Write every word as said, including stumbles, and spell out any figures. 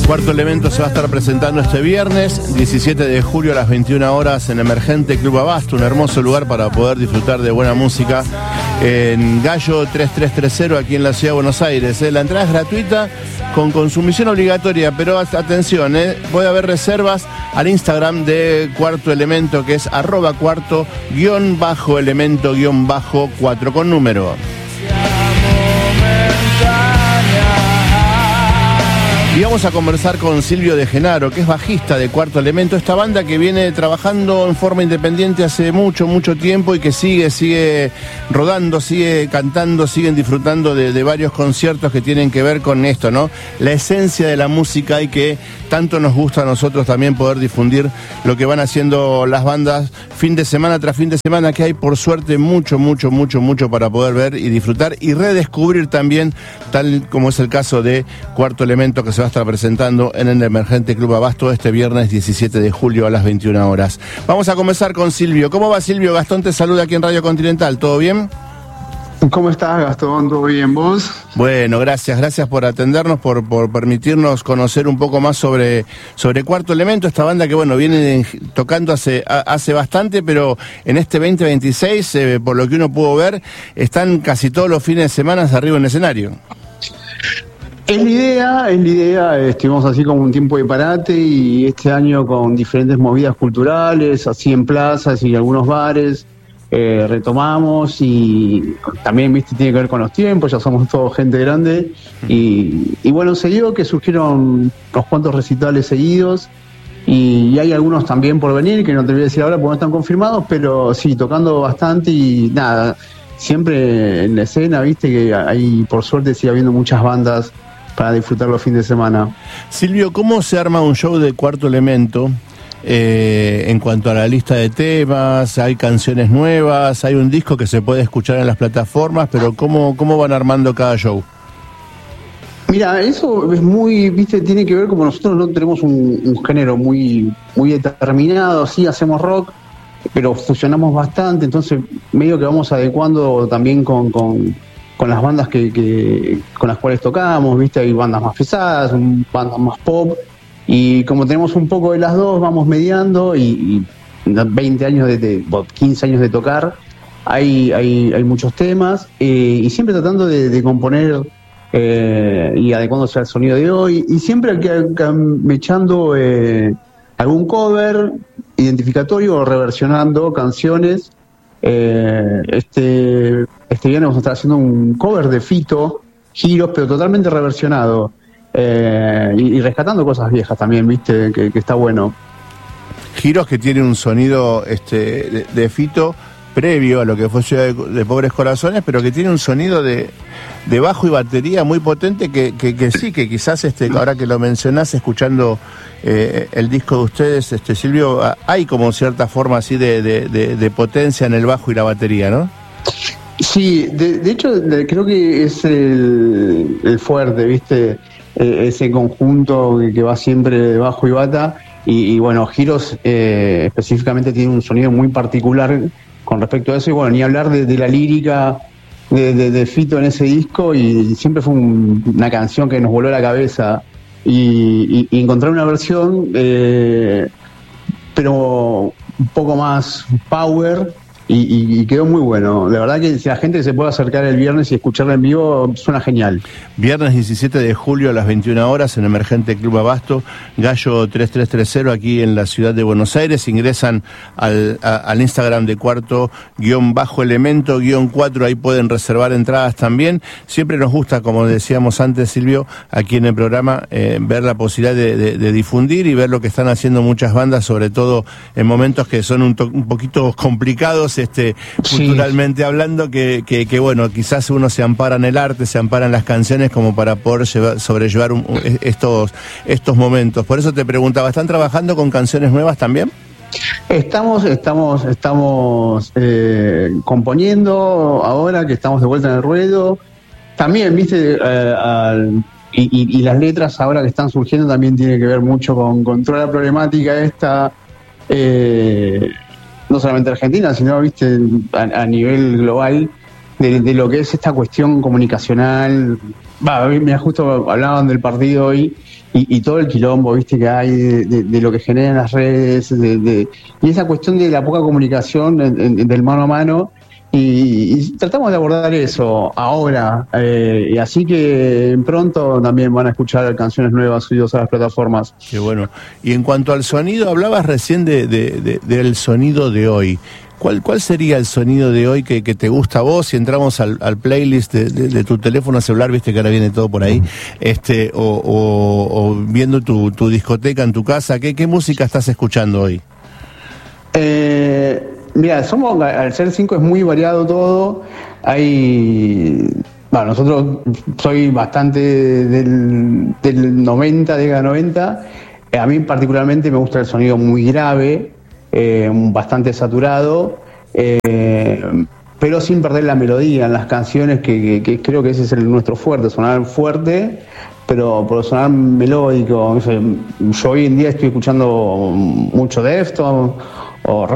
Cuarto Elemento se va a estar presentando este viernes, diecisiete de julio a las veintiuna horas en Emergente Club Abasto, un hermoso lugar para poder disfrutar de buena música en Gallo treinta y tres treinta aquí en la Ciudad de Buenos Aires. ¿eh? La entrada es gratuita con consumición obligatoria, pero atención, ¿eh? puede haber reservas al Instagram de Cuarto Elemento, que es arroba cuarto guión bajo elemento guión bajo cuatro con número. Y vamos a conversar con Silvio De Genaro, que es bajista de Cuarto Elemento, esta banda que viene trabajando en forma independiente hace mucho, mucho tiempo y que sigue, sigue rodando, sigue cantando, siguen disfrutando de, de varios conciertos que tienen que ver con esto, ¿no? La esencia de la música y que tanto nos gusta a nosotros también poder difundir lo que van haciendo las bandas fin de semana tras fin de semana, que hay por suerte mucho, mucho, mucho, mucho para poder ver y disfrutar y redescubrir también, tal como es el caso de Cuarto Elemento, que se va a estar presentando en el Emergente Club Abasto este viernes diecisiete de julio a las veintiuna horas. Vamos a comenzar con Silvio. ¿Cómo va, Silvio? Gastón te saluda aquí en Radio Continental. ¿Todo bien? ¿Cómo estás, Gastón? ¿Todo bien, vos? Bueno, gracias, gracias por atendernos, por, por permitirnos conocer un poco más sobre, sobre Cuarto Elemento, esta banda que, bueno, viene tocando hace, hace bastante, pero en este veinte veintiséis, eh, por lo que uno pudo ver, están casi todos los fines de semana arriba en escenario. Es la idea, es la idea, estuvimos así como un tiempo de parate y este año con diferentes movidas culturales, así en plazas y algunos bares, eh, retomamos y también, viste, tiene que ver con los tiempos, ya somos todos gente grande y, y bueno, se dio que surgieron unos cuantos recitales seguidos y, y hay algunos también por venir que no te voy a decir ahora porque no están confirmados, pero sí, tocando bastante y nada, siempre en la escena, viste, que hay, por suerte sigue habiendo muchas bandas para disfrutar los fines de semana. Silvio, ¿cómo se arma un show de Cuarto Elemento eh, en cuanto a la lista de temas? ¿Hay canciones nuevas? ¿Hay un disco que se puede escuchar en las plataformas? Pero ¿cómo, cómo van armando cada show? Mira, eso es muy, viste, tiene que ver como nosotros no tenemos un, un género muy, muy determinado, sí hacemos rock, pero fusionamos bastante, entonces medio que vamos adecuando también con... con con las bandas que, que con las cuales tocamos, viste, hay bandas más pesadas, bandas más pop, y como tenemos un poco de las dos, vamos mediando, y, y veinte años de, de quince años de tocar, hay, hay, hay muchos temas, eh, y siempre tratando de, de componer eh, y adecuándose al sonido de hoy, y siempre que, que, mechando eh, algún cover identificatorio o reversionando canciones. Eh, este este viernes vamos a estar haciendo un cover de Fito, Giros, pero totalmente reversionado eh, y, y rescatando cosas viejas también, viste, que, que está bueno. Giros, que tiene un sonido este de, de Fito previo a lo que fue Ciudad de, de Pobres Corazones, pero que tiene un sonido de, de bajo y batería muy potente que, que, que sí, que quizás este ahora que lo mencionás, escuchando eh, el disco de ustedes, este Silvio, hay como cierta forma así de, de, de, de potencia en el bajo y la batería, ¿no? Sí, de, de hecho de, creo que es el, el fuerte, ¿viste? Eh, ese conjunto que, que va siempre de bajo y bata y, y bueno, Giros eh, específicamente tiene un sonido muy particular con respecto a eso y bueno, ni hablar de, de la lírica de, de, de Fito en ese disco y siempre fue un, una canción que nos voló la cabeza y, y, y encontrar una versión eh, pero un poco más power y, y, y quedó muy bueno. La verdad que si la gente se puede acercar el viernes y escucharla en vivo, suena genial. Viernes diecisiete de julio a las veintiuna horas en Emergente Club Abasto, Gallo treinta y tres treinta aquí en la ciudad de Buenos Aires. Ingresan al, a, al Instagram de Cuarto guión bajo elemento guión cuatro, ahí pueden reservar entradas también. Siempre nos gusta, como decíamos antes, Silvio, aquí en el programa, eh, ver la posibilidad de, de, de difundir y ver lo que están haciendo muchas bandas, sobre todo en momentos que son un, to, un poquito complicados este culturalmente sí. hablando, que, que, que bueno, quizás uno se ampara en el arte, se ampara en las canciones como para poder llevar, sobrellevar un, estos, estos momentos. Por eso te preguntaba, ¿están trabajando con canciones nuevas también? Estamos, estamos, estamos eh, componiendo ahora que estamos de vuelta en el ruedo. También, viste, eh, al, y, y, y las letras ahora que están surgiendo también tienen que ver mucho con, con toda la problemática esta. Eh, no solamente Argentina, sino, viste, a, a nivel global, de, de lo que es esta cuestión comunicacional, Va, mira, justo hablaban del partido hoy y, y todo el quilombo, viste, que hay de, de, de lo que generan las redes, de, de, y esa cuestión de la poca comunicación en, en, del mano a mano. Y, y tratamos de abordar eso ahora, eh, y así que pronto también van a escuchar canciones nuevas subidas a las plataformas. Qué bueno. Y en cuanto al sonido, hablabas recién de, de, de, del sonido de hoy. ¿Cuál, ¿Cuál sería el sonido de hoy que, que te gusta a vos? Si entramos al, al playlist de, de, de tu teléfono celular, viste que ahora viene todo por ahí, este, o, o, o viendo tu, tu discoteca en tu casa, ¿qué, qué música estás escuchando hoy? Eh... Mira, somos, al ser cinco es muy variado todo. Hay, bueno, nosotros soy bastante del, del noventa, década noventa. Eh, a mí particularmente me gusta el sonido muy grave, eh, bastante saturado, eh, pero sin perder la melodía en las canciones, que, que, que creo que ese es el nuestro fuerte, sonar fuerte, pero por sonar melódico. No sé, yo hoy en día estoy escuchando mucho Deftones o